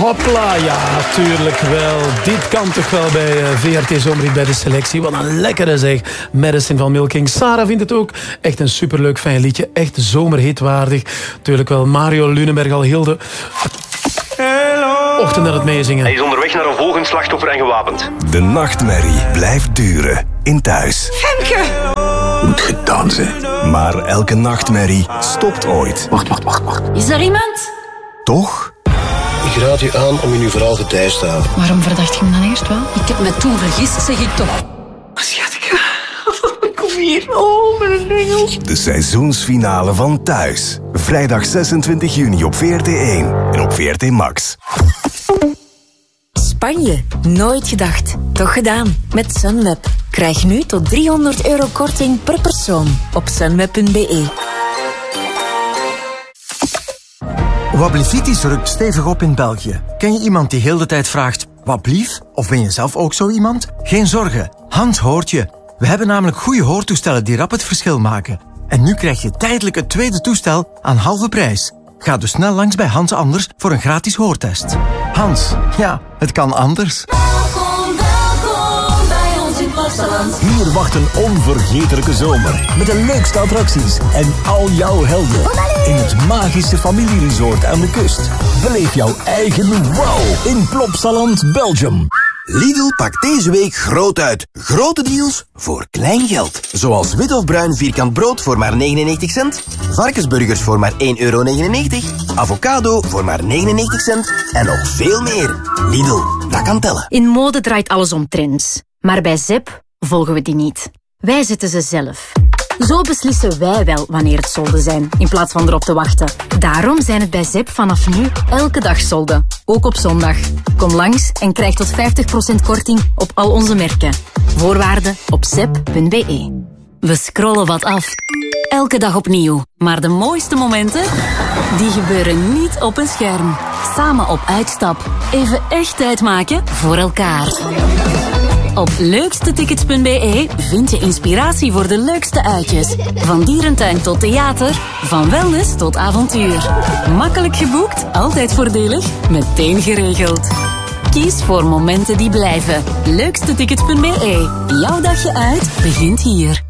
Hopla, ja, tuurlijk wel. Dit kan toch wel bij VRT Zomerhit bij de selectie. Wat een lekkere zeg. Madison van Milking. Sarah vindt het ook echt een superleuk fijn liedje. Echt zomerhitwaardig. Tuurlijk wel. Mario Lunenberg al heel de ochtend aan het meezingen. Hij is onderweg naar een volgend slachtoffer en gewapend. De nachtmerrie blijft duren in Thuis. Femke! Moet gedaan zijn. Maar elke nachtmerrie stopt ooit. Wacht. Is er iemand? Toch? Ik raad u aan om in uw verhaal getijs te houden. Waarom verdacht je me dan eerst wel? Ik heb me toen vergist, zeg ik toch. Schatje, kom hier. Oh, mijn engels. De seizoensfinale van Thuis. Vrijdag 26 juni op VRT1 en op VRT Max. Spanje. Nooit gedacht. Toch gedaan. Met Sunweb. Krijg nu tot €300 korting per persoon op sunweb.be. Wablifitis rukt stevig op in België. Ken je iemand die heel de tijd vraagt, wat blief? Of ben je zelf ook zo iemand? Geen zorgen, Hans hoort je. We hebben namelijk goede hoortoestellen die rap het verschil maken. En nu krijg je tijdelijk het tweede toestel aan halve prijs. Ga dus snel langs bij Hans Anders voor een gratis hoortest. Hans, ja, het kan anders. Welkom bij ons in Plopsaland. Hier wacht een onvergetelijke zomer. Met de leukste attracties en al jouw helden. In het magische familieresort aan de kust. Beleef jouw eigen wow in Plopsaland, Belgium. Lidl pakt deze week groot uit. Grote deals voor klein geld. Zoals wit of bruin vierkant brood voor maar 99 cent. Varkensburgers voor maar €1,99. Avocado voor maar 99 cent. En nog veel meer. Lidl, dat kan tellen. In mode draait alles om trends. Maar bij ZEP volgen we die niet. Wij zetten ze zelf. Zo beslissen wij wel wanneer het solden zijn, in plaats van erop te wachten. Daarom zijn het bij ZEP vanaf nu elke dag solden. Ook op zondag. Kom langs en krijg tot 50% korting op al onze merken. Voorwaarden op zep.be. We scrollen wat af. Elke dag opnieuw. Maar de mooiste momenten, die gebeuren niet op een scherm. Samen op uitstap. Even echt tijd maken voor elkaar. Op leukstetickets.be vind je inspiratie voor de leukste uitjes. Van dierentuin tot theater, van wellness tot avontuur. Makkelijk geboekt, altijd voordelig, meteen geregeld. Kies voor momenten die blijven. Leukstetickets.be. Jouw dagje uit begint hier.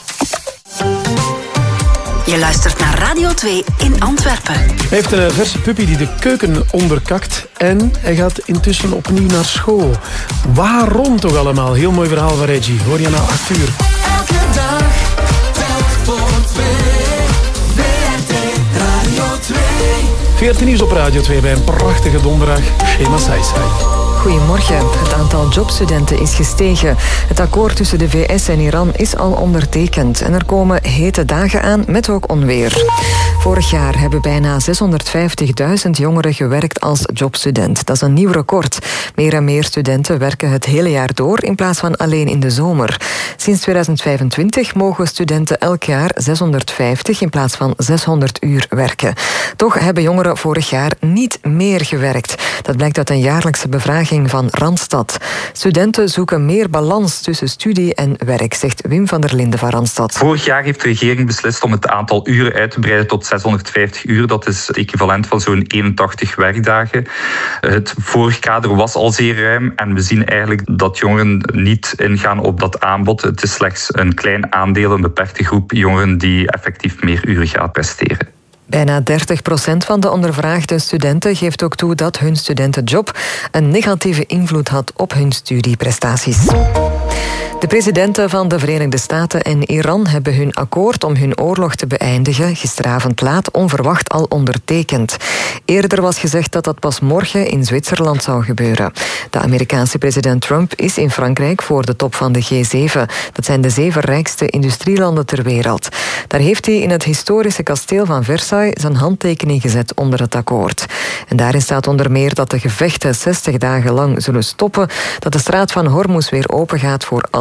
Je luistert naar Radio 2 in Antwerpen. Hij heeft een verse puppy die de keuken onderkakt. En hij gaat intussen opnieuw naar school. Waarom toch allemaal? Heel mooi verhaal van Reggie. Hoor je na 8 uur. Elke dag, telk voor 2. VRT Radio 2. 14 nieuws op Radio 2 bij een prachtige donderdag. Shema Saisai. Goedemorgen. Het aantal jobstudenten is gestegen. Het akkoord tussen de VS en Iran is al ondertekend. En er komen hete dagen aan met ook onweer. Vorig jaar hebben bijna 650.000 jongeren gewerkt als jobstudent. Dat is een nieuw record. Meer en meer studenten werken het hele jaar door in plaats van alleen in de zomer. Sinds 2025 mogen studenten elk jaar 650 in plaats van 600 uur werken. Toch hebben jongeren vorig jaar niet meer gewerkt. Dat blijkt uit een jaarlijkse bevraging van Randstad. Studenten zoeken meer balans tussen studie en werk, zegt Wim van der Linden van Randstad. Vorig jaar heeft de regering beslist om het aantal uren uit te breiden tot 650 uur. Dat is het equivalent van zo'n 81 werkdagen. Het vorige kader was al zeer ruim en we zien eigenlijk dat jongeren niet ingaan op dat aanbod. Het is slechts een klein aandeel, een beperkte groep jongeren die effectief meer uren gaat presteren. Bijna 30% van de ondervraagde studenten geeft ook toe dat hun studentenjob een negatieve invloed had op hun studieprestaties. De presidenten van de Verenigde Staten en Iran hebben hun akkoord om hun oorlog te beëindigen gisteravond laat onverwacht al ondertekend. Eerder was gezegd dat dat pas morgen in Zwitserland zou gebeuren. De Amerikaanse president Trump is in Frankrijk voor de top van de G7. Dat zijn de 7 rijkste industrielanden ter wereld. Daar heeft hij in het historische kasteel van Versailles zijn handtekening gezet onder het akkoord. En daarin staat onder meer dat de gevechten 60 dagen lang zullen stoppen, dat de straat van Hormuz weer open gaat voor alle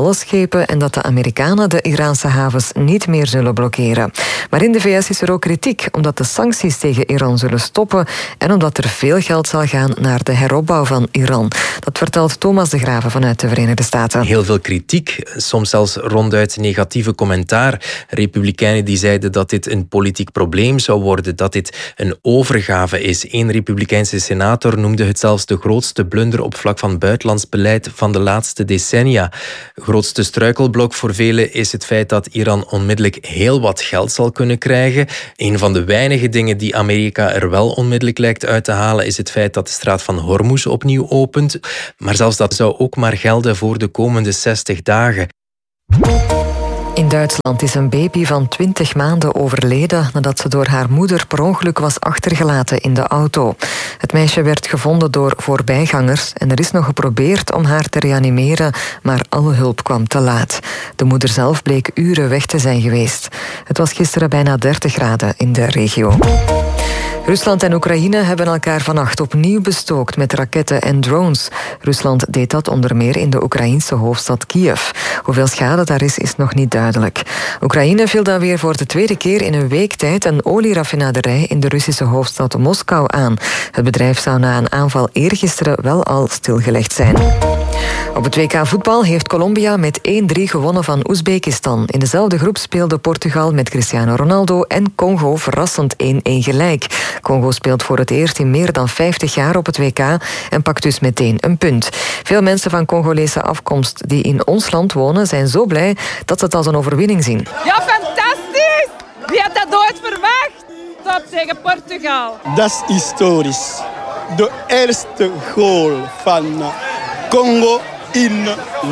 alle schepen en dat de Amerikanen de Iraanse havens niet meer zullen blokkeren. Maar in de VS is er ook kritiek, omdat de sancties tegen Iran zullen stoppen en omdat er veel geld zal gaan naar de heropbouw van Iran. Dat vertelt Thomas de Graven vanuit de Verenigde Staten. Heel veel kritiek, soms zelfs ronduit negatieve commentaar. Republikeinen die zeiden dat dit een politiek probleem zou worden, dat dit een overgave is. Eén Republikeinse senator noemde het zelfs de grootste blunder op vlak van buitenlands beleid van de laatste decennia. Grootste struikelblok voor velen is het feit dat Iran onmiddellijk heel wat geld zal kunnen krijgen. Een van de weinige dingen die Amerika er wel onmiddellijk lijkt uit te halen is het feit dat de straat van Hormuz opnieuw opent. Maar zelfs dat zou ook maar gelden voor de komende 60 dagen. In Duitsland is een baby van 20 maanden overleden nadat ze door haar moeder per ongeluk was achtergelaten in de auto. Het meisje werd gevonden door voorbijgangers en er is nog geprobeerd om haar te reanimeren, maar alle hulp kwam te laat. De moeder zelf bleek uren weg te zijn geweest. Het was gisteren bijna 30 graden in de regio. Rusland en Oekraïne hebben elkaar vannacht opnieuw bestookt met raketten en drones. Rusland deed dat onder meer in de Oekraïense hoofdstad Kiev. Hoeveel schade daar is nog niet duidelijk. Oekraïne viel dan weer voor de tweede keer in een week tijd een olieraffinaderij in de Russische hoofdstad Moskou aan. Het bedrijf zou na een aanval eergisteren wel al stilgelegd zijn. Op het WK voetbal heeft Colombia met 1-3 gewonnen van Oezbekistan. In dezelfde groep speelde Portugal met Cristiano Ronaldo en Congo verrassend 1-1 gelijk. Congo speelt voor het eerst in meer dan 50 jaar op het WK en pakt dus meteen een punt. Veel mensen van Congolese afkomst die in ons land wonen zijn zo blij dat ze het als een overwinning zien. Ja, fantastisch! Wie had dat ooit verwacht? Top tegen Portugal. Dat is historisch. De eerste goal van Congo in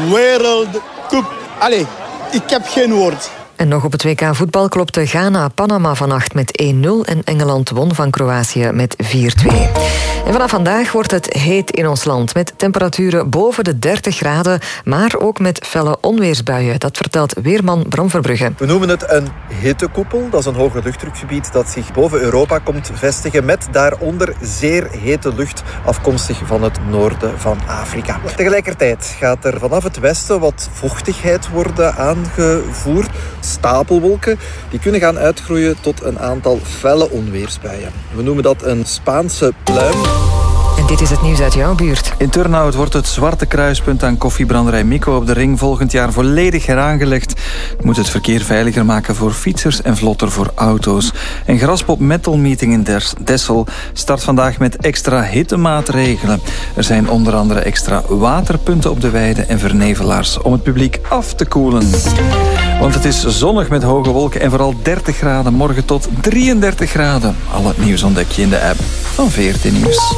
World Cup. Allee, ik heb geen woord. En nog op het WK voetbal klopte Ghana Panama vannacht met 1-0 en Engeland won van Kroatië met 4-2. En vanaf vandaag wordt het heet in ons land met temperaturen boven de 30 graden, maar ook met felle onweersbuien. Dat vertelt weerman Bram Verbrugge. We noemen het een hittekoepel. Dat is een hoge luchtdrukgebied dat zich boven Europa komt vestigen met daaronder zeer hete lucht afkomstig van het noorden van Afrika. Tegelijkertijd gaat er vanaf het westen wat vochtigheid worden aangevoerd. Stapelwolken die kunnen gaan uitgroeien tot een aantal felle onweersbuien. We noemen dat een Spaanse pluim. En dit is het nieuws uit jouw buurt. In Turnhout wordt het zwarte kruispunt aan koffiebranderij Mikko op de Ring volgend jaar volledig heraangelegd. Het moet het verkeer veiliger maken voor fietsers en vlotter voor auto's. En Graspop Metal Meeting in Dessel start vandaag met extra hittemaatregelen. Er zijn onder andere extra waterpunten op de weide en vernevelaars om het publiek af te koelen. Want het is zonnig met hoge wolken en vooral 30 graden. Morgen tot 33 graden. Al het nieuws ontdek je in de app van VRT Nieuws.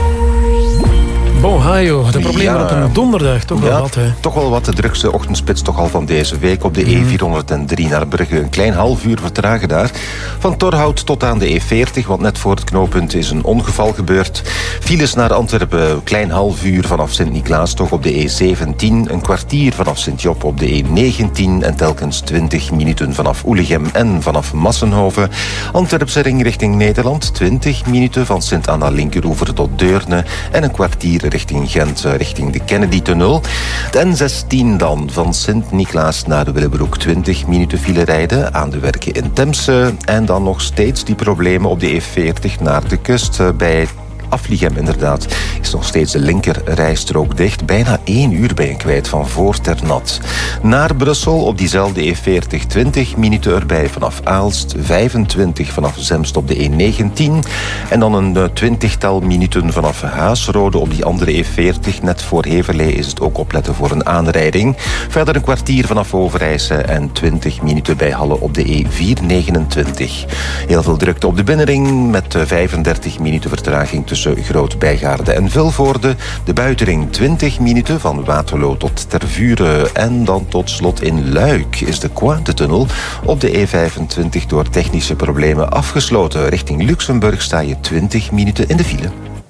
Bon, Hajo, de problemen op een donderdag, toch wel wat, hè? Toch wel wat. De drukste ochtendspits toch al van deze week. Op de E403 naar Brugge. Een klein half uur vertragen daar. Van Torhout tot aan de E40, want net voor het knooppunt is een ongeval gebeurd. Files naar Antwerpen, klein half uur vanaf Sint-Niklaas, toch op de E17. Een kwartier vanaf Sint-Job op de E19. En telkens 20 minuten vanaf Oelegem en vanaf Massenhoven. Antwerpse ring richting Nederland. 20 minuten van Sint-Anna Linkeroever tot Deurne. En een kwartier richting Gent, richting de Kennedy-tunnel. De N16 dan, van Sint-Niklaas naar de Willebroek. 20 minuten file rijden aan de werken in Temse. En dan nog steeds die problemen op de E40 naar de kust bij Afligem inderdaad, is nog steeds de linker rijstrook dicht. Bijna 1 uur ben je kwijt van Voorternat. Naar Brussel op diezelfde E40 20 minuten erbij vanaf Aalst, 25 vanaf Zemst op de E19 en dan een 20-tal minuten vanaf Haasrode op die andere E40. Net voor Heverlee is het ook opletten voor een aanrijding. Verder een kwartier vanaf Overijse en 20 minuten bij Halle op de E429. Heel veel drukte op de binnenring met 35 minuten vertraging tussen Groot-Bijgaarde en Vilvoorde. De buitenring 20 minuten van Waterloo tot Tervuren. En dan tot slot in Luik is de Cointe-tunnel op de E25 door technische problemen afgesloten. Richting Luxemburg sta je 20 minuten in de file.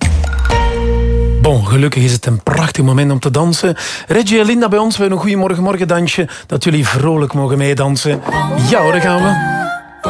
Bon, gelukkig is het een prachtig moment om te dansen. Reggie en Linda bij ons, we hebben een goeiemorgen dansje dat jullie vrolijk mogen meedansen. Ja, daar gaan we.